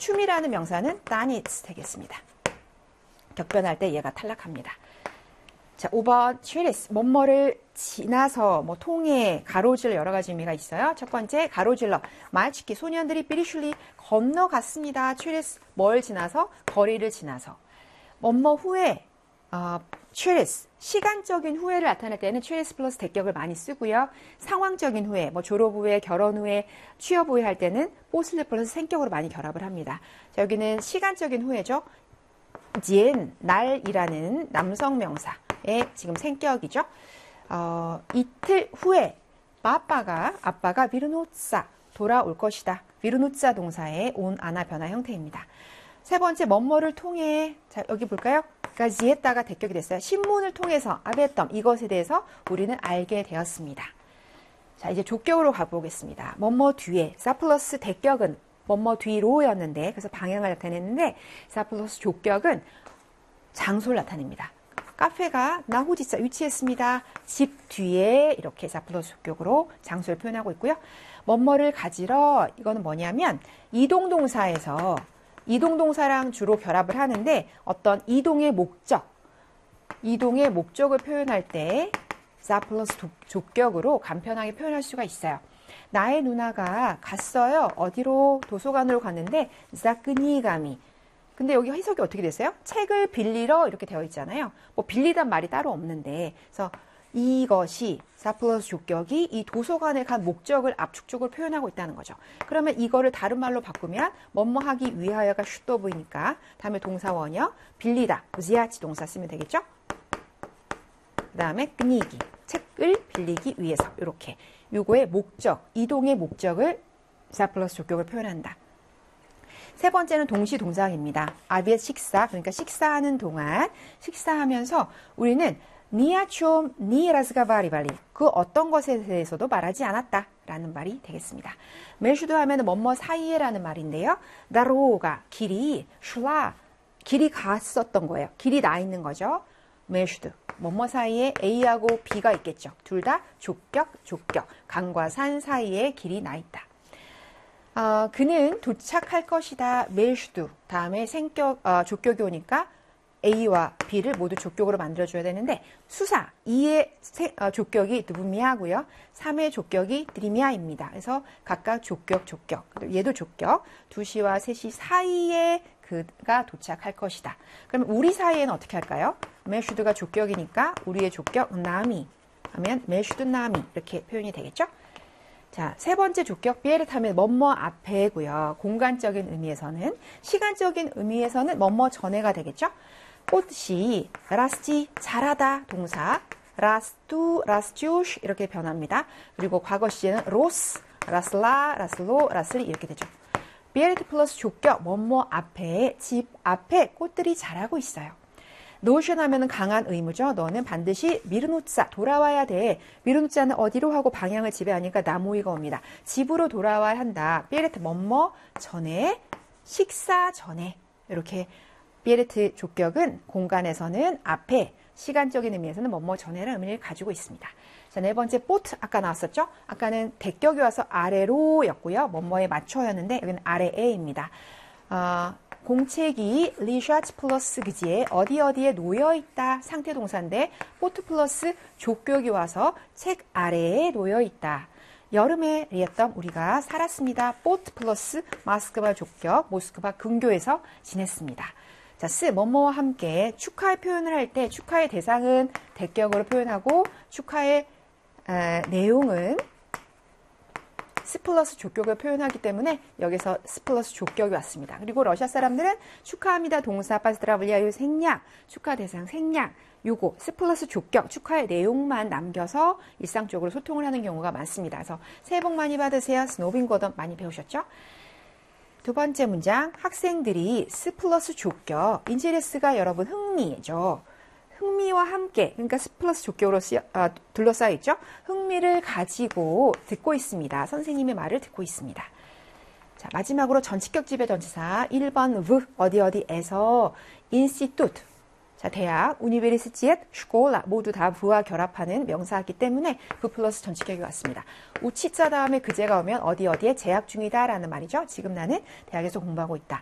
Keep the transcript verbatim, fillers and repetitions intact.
춤이라는 명사는 따니츠 되겠습니다. 격변할 때 얘가 탈락합니다. 자, 오 번 취리스, 뭐뭐를 지나서, 뭐 통해, 가로질 여러 가지 의미가 있어요. 첫 번째, 가로질러, 말치키, 소년들이 삐리슐리 건너갔습니다. 취리스, 뭘 지나서? 거리를 지나서. 뭐뭐 후에, 어, 취리스, 시간적인 후회를 나타낼 때는 취리스 플러스 대격을 많이 쓰고요. 상황적인 후회, 뭐 졸업 후회, 결혼 후회, 취업 후회 할 때는 포슬레 플러스 생격으로 많이 결합을 합니다. 자, 여기는 시간적인 후회죠. 지엔, 날이라는 남성 명사의 지금 생격이죠. 어, 이틀 후에 아빠가 아빠가 비르노짜 돌아올 것이다. 비르노짜 동사의 온 아나 변화 형태입니다. 세 번째, 뭐뭐를 통해, 자 여기 볼까요? 그러니까 지에다가 대격이 됐어요. 신문을 통해서 아베덤 이것에 대해서 우리는 알게 되었습니다. 자, 이제 족격으로 가보겠습니다. 뭐뭐 뒤에 사 플러스 대격은 뭐뭐 뒤로였는데, 그래서 방향을 나타냈는데, 사 플러스 족격은 장소를 나타냅니다. 카페가 나후지사 위치했습니다. 집 뒤에 이렇게 사 플러스 족격으로 장소를 표현하고 있고요. 뭐뭐를 가지러, 이거는 뭐냐면 이동동사에서 이동동사랑 주로 결합을 하는데, 어떤 이동의 목적, 이동의 목적을 표현할 때 사 플러스 족격으로 간편하게 표현할 수가 있어요. 나의 누나가 갔어요. 어디로? 도서관으로 갔는데 자크니가미. 근데 여기 해석이 어떻게 됐어요? 책을 빌리러 이렇게 되어 있잖아요. 뭐 빌리단 말이 따로 없는데, 그래서 이것이 사 플러스 족격이 이 도서관에 간 목적을 압축적으로 표현하고 있다는 거죠. 그러면 이거를 다른 말로 바꾸면 뭐뭐 하기 위하여가 슈도 보이니까 다음에 동사 원형 빌리다, 지아치 동사 쓰면 되겠죠? 그 다음에 끄니기, 책을 빌리기 위해서, 이렇게 요거의 목적, 이동의 목적을 사 플러스 족격을 표현한다. 세 번째는 동시 동사입니다. 아비의 식사, 그러니까 식사하는 동안, 식사하면서 우리는 니아촘 니라스가바리발리, 그 어떤 것에 대해서도 말하지 않았다 라는 말이 되겠습니다. 메슈도 하면 뭐뭐 사이에라는 말인데요. 나로가 길이, 슐라 길이 갔었던 거예요. 길이 나 있는 거죠. 메슈도 뭐뭐 사이에 A하고 B가 있겠죠. 둘 다 족격, 족격, 강과 산 사이에 길이 나 있다. 어, 그는 도착할 것이다. 메슈도 다음에 생격, 어, 족격이 오니까 A와 B를 모두 족격으로 만들어줘야 되는데, 수사 이의 세, 어, 족격이 누브미하고요. 삼의 족격이 드리미아입니다. 그래서 각각 족격, 족격, 얘도 족격, 두 시와 세 시 사이에 그가 도착할 것이다. 그럼 우리 사이에는 어떻게 할까요? 메슈드가 족격이니까 우리의 족격 나미 하면 메슈드 나미 이렇게 표현이 되겠죠? 자, 세 번째 족격 비에르타면 뭐뭐 앞에고요. 공간적인 의미에서는, 시간적인 의미에서는 뭐뭐 전에가 되겠죠? 꽃이 라스지 자라다 동사 라스투 라스튜시 이렇게 변합니다. 그리고 과거 시제는 로스 라슬라 라슬로 라슬리 이렇게 되죠. 비에르트 플러스 족격 뭐뭐 앞에, 집 앞에 꽃들이 자라고 있어요. 노션 하면은 강한 의무죠. 너는 반드시 미르누짜 돌아와야 돼. 미르누짜는 어디로 하고 방향을 지배하니까 나무이가 옵니다. 집으로 돌아와야 한다. 비에르트 뭐뭐 전에, 식사 전에. 이렇게 비에르트 족격은 공간에서는 앞에, 시간적인 의미에서는 뭐뭐 전에라는 의미를 가지고 있습니다. 자, 네 번째 포트 아까 나왔었죠? 아까는 대격이 와서 아래로 였고요. 뭐뭐에 맞춰였는데 여기는 아래에입니다. 어, 공책이 리샤츠 플러스 그지에 어디 어디에 놓여 있다 상태 동사인데, 포트 플러스 족격이 와서 책 아래에 놓여 있다. 여름에 리했던 우리가 살았습니다. 포트 플러스 마스크바 족격, 모스크바 근교에서 지냈습니다. 자, 스 뭐뭐와 함께 축하의 표현을 할 때 축하의 대상은 대격으로 표현하고 축하의 에, 내용은 스 플러스 족격을 표현하기 때문에 여기서 스 플러스 족격이 왔습니다. 그리고 러시아 사람들은 축하합니다 동사 파스트라블리아요 생략, 축하 대상 생략, 요거 스 플러스 족격, 축하의 내용만 남겨서 일상적으로 소통을 하는 경우가 많습니다. 그래서 새해 복 많이 받으세요. 스노빙 거던 많이 배우셨죠? 두 번째 문장, 학생들이 스 플러스 족격, 인체레스가 여러분 흥미죠. 흥미와 함께, 그러니까 스 플러스 족격으로 쓰여, 아, 둘러싸여 있죠. 흥미를 가지고 듣고 있습니다. 선생님의 말을 듣고 있습니다. 자, 마지막으로 전치격 지배 전치사 일 번 v 어디 어디에서 인스티튜트, 자, 대학, 우니베리시티엣, 슈콜라 모두 다 v와 결합하는 명사이기 때문에 v 플러스 전치격이 왔습니다. 우치자 다음에 그제가 오면 어디 어디에 재학 중이다 라는 말이죠. 지금 나는 대학에서 공부하고 있다.